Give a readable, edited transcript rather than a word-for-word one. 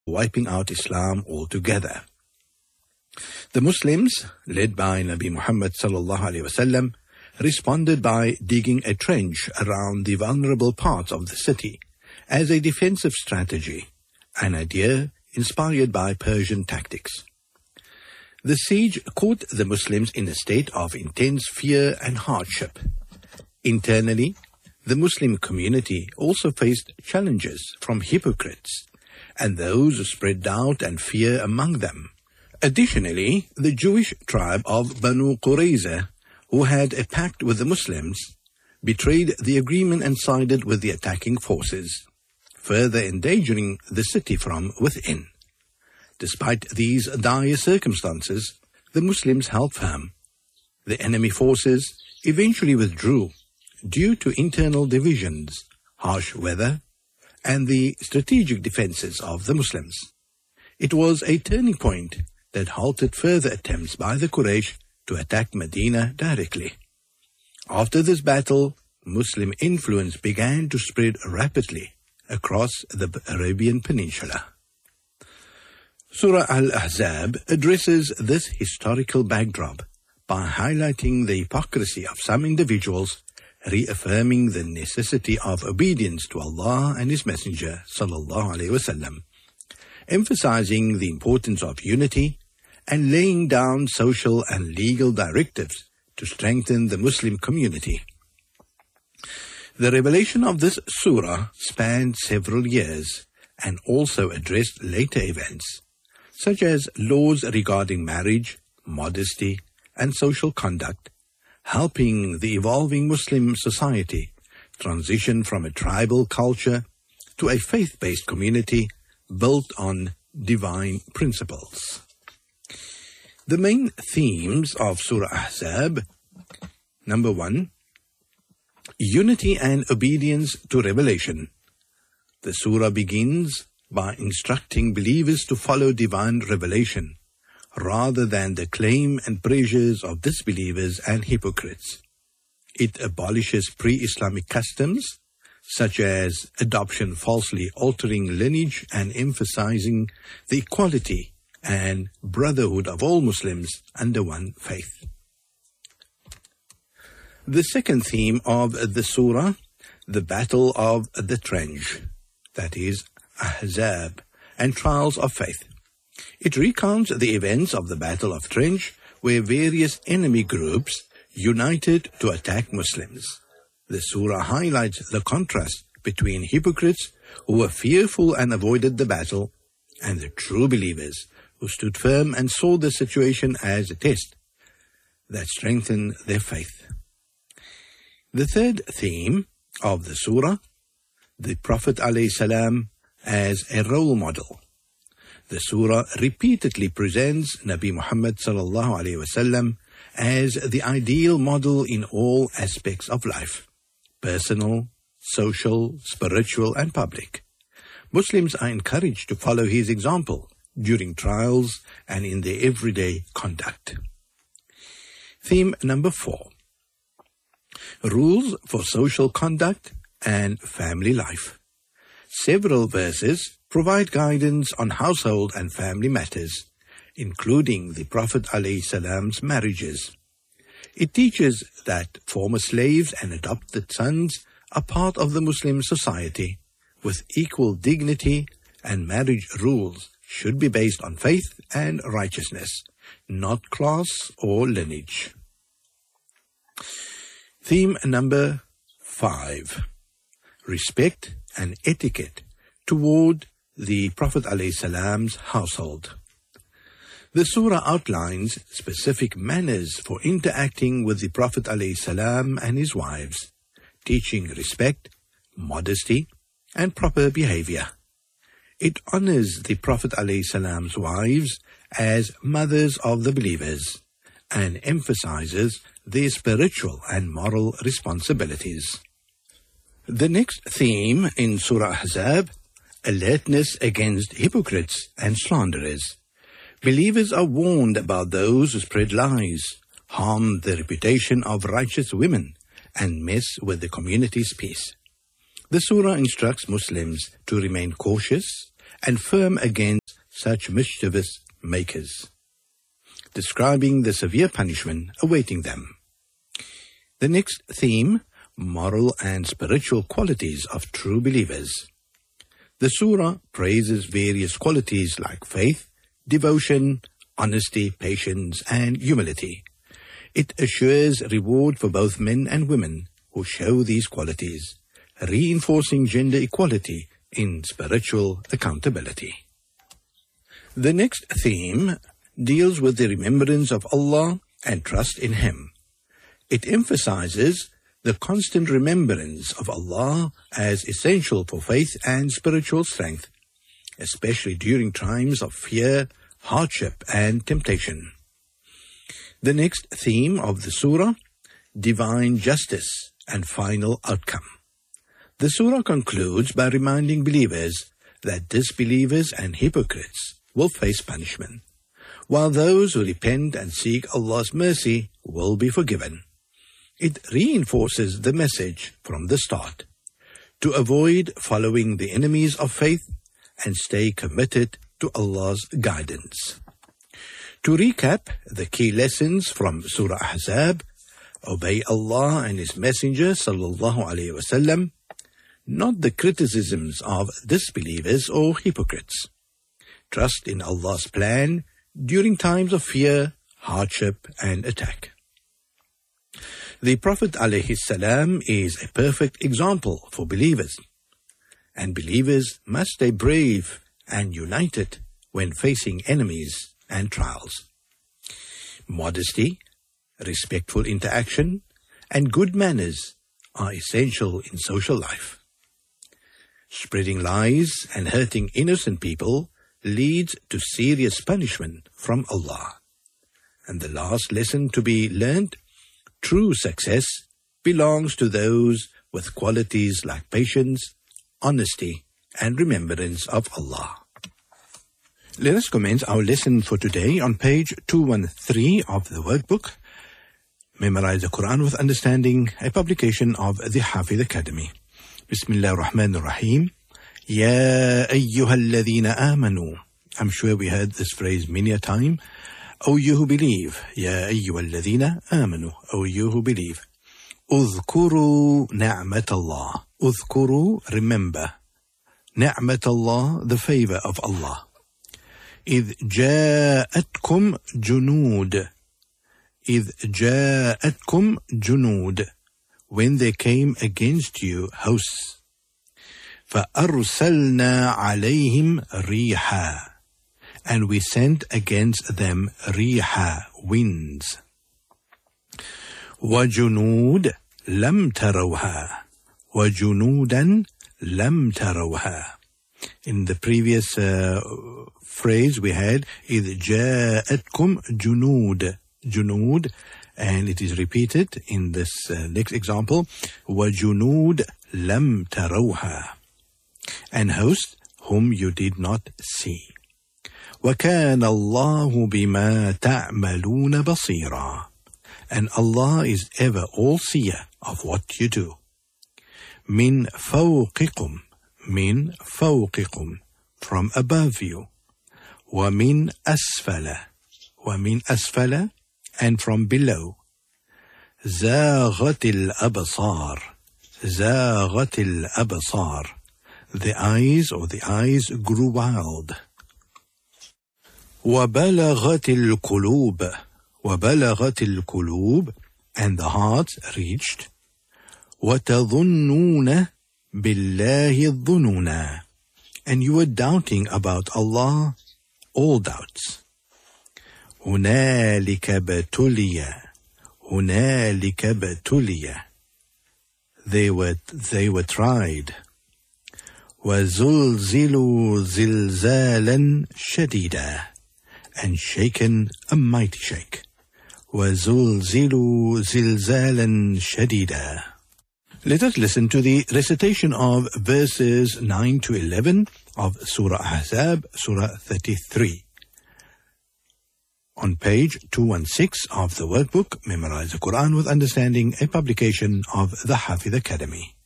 wiping out Islam altogether. The Muslims, led by Nabi Muhammad sallallahu alaihi wasallam, responded by digging a trench around the vulnerable parts of the city as a defensive strategy, an idea inspired by Persian tactics. The siege caught the Muslims in a state of intense fear and hardship. Internally, the Muslim community also faced challenges from hypocrites and those who spread doubt and fear among them. Additionally, the Jewish tribe of Banu Qurayza, who had a pact with the Muslims, betrayed the agreement and sided with the attacking forces, further endangering the city from within. Despite these dire circumstances, the Muslims held firm. The enemy forces eventually withdrew due to internal divisions, harsh weather, and the strategic defenses of the Muslims. It was a turning point that halted further attempts by the Quraysh to attack Medina directly. After this battle, Muslim influence began to spread rapidly across the Arabian Peninsula. Surah Al-Ahzab addresses this historical backdrop by highlighting the hypocrisy of some individuals, reaffirming the necessity of obedience to Allah and His Messenger sallallahu alaihi wasallam, emphasizing the importance of unity and laying down social and legal directives to strengthen the Muslim community. The revelation of this surah spanned several years and also addressed later events, such as laws regarding marriage, modesty, and social conduct, helping the evolving Muslim society transition from a tribal culture to a faith-based community built on divine principles. The main themes of Surah Ahzab: number 1, unity and obedience to revelation. The surah begins by instructing believers to follow divine revelation, rather than the claim and pressures of disbelievers and hypocrites. It abolishes pre-Islamic customs, such as adoption falsely altering lineage and emphasizing the equality and brotherhood of all Muslims under one faith. The second theme of the surah, the Battle of the Trench, that is, Ahzab, and trials of faith. It recounts the events of the Battle of Trench, where various enemy groups united to attack Muslims. The surah highlights the contrast between hypocrites who were fearful and avoided the battle, and the true believers who stood firm and saw the situation as a test that strengthened their faith. The third theme of the surah, the Prophet ﷺ as a role model. The surah repeatedly presents Nabi Muhammad ﷺ as the ideal model in all aspects of life: personal, social, spiritual, and public. Muslims are encouraged to follow his example during trials and in their everyday conduct. Theme number 4, rules for social conduct and family life. Several verses provide guidance on household and family matters, including the Prophet ﷺ's marriages. It teaches that former slaves and adopted sons are part of the Muslim society with equal dignity, and marriage rules should be based on faith and righteousness, not class or lineage. Theme number 5, respect and etiquette toward the Prophet ﷺ's household. The surah outlines specific manners for interacting with the Prophet ﷺ and his wives, teaching respect, modesty, and proper behavior. It honors the Prophet ﷺ's wives as mothers of the believers and emphasizes their spiritual and moral responsibilities. The next theme in Surah Ahzab, alertness against hypocrites and slanderers. Believers are warned about those who spread lies, harm the reputation of righteous women, and mess with the community's peace. The surah instructs Muslims to remain cautious and firm against such mischievous makers, describing the severe punishment awaiting them. The next theme, moral and spiritual qualities of true believers. The surah praises various qualities like faith, devotion, honesty, patience, and humility. It assures reward for both men and women who show these qualities, reinforcing gender equality in spiritual accountability. The next theme deals with the remembrance of Allah and trust in Him. It emphasizes the constant remembrance of Allah as essential for faith and spiritual strength, especially during times of fear, hardship, and temptation. The next theme of the surah, divine justice and final outcome. The surah concludes by reminding believers that disbelievers and hypocrites will face punishment, while those who repent and seek Allah's mercy will be forgiven. It reinforces the message from the start to avoid following the enemies of faith and stay committed to Allah's guidance. To recap the key lessons from Surah Ahzab: obey Allah and His Messenger sallallahu alaihi wasallam, not the criticisms of disbelievers or hypocrites. Trust in Allah's plan during times of fear, hardship, and attack. The Prophet ﷺ is a perfect example for believers, and believers must stay brave and united when facing enemies and trials. Modesty, respectful interaction, and good manners are essential in social life. Spreading lies and hurting innocent people leads to serious punishment from Allah. And the last lesson to be learned: true success belongs to those with qualities like patience, honesty, and remembrance of Allah. Let us commence our lesson for today on page 213 of the workbook, Memorize the Quran with Understanding, a publication of the Hafiz Academy. Bismillah ar-Rahman ar-Rahim. Ya ayyuhalladhina amanu. I'm sure we heard this phrase many a time. O you who believe. Ya ayyuhalladhina amanu. O you who believe. Udhkuru ni'matallah. Udhkuru, remember. Ni'matallah, the favor of Allah. إذ جاءتكم جنود. إذ جاءتكم جنود. When they came against you, hosts. فأرسلنا عليهم ريحا. And we sent against them ريحا, winds. وجنود لم تروها. وجنودا لم تروها. In the previous phrase we had إذ جاءتكم جنود. جنود, and it is repeated in this next example, وَجُنُودَ لَمْ تَرَوْهَا, and hosts whom you did not see. وَكَانَ اللَّهُ بِمَا تَعْمَلُونَ بَصِيرًا, and Allah is ever all-seer of what you do. مِنْ فَوْقِكُمْ, مِنْ فَوْقِكُمْ, from above you. وَمِنْ أَسْفَلَ, وَمِنْ أَسْفَلَ, and from below. زاغت الأبصار. زاغت الأبصار. The eyes grew wild. وبلغت القلوب. وبلغت القلوب, and the hearts reached. وتظنون بالله الظنونا, and you were doubting about Allah all doubts. هنالك ابتلي. هنالك ابتلي. They were tried. وزلزلوا زلزالا شديدا, and shaken a mighty shake. وزلزلوا زلزالا شديدا. Let us listen to the recitation of verses 9 to 11 of Surah Ahzab, Surah 33. On page 216 of the workbook, Memorize the Quran with Understanding, a publication of the Hafiz Academy.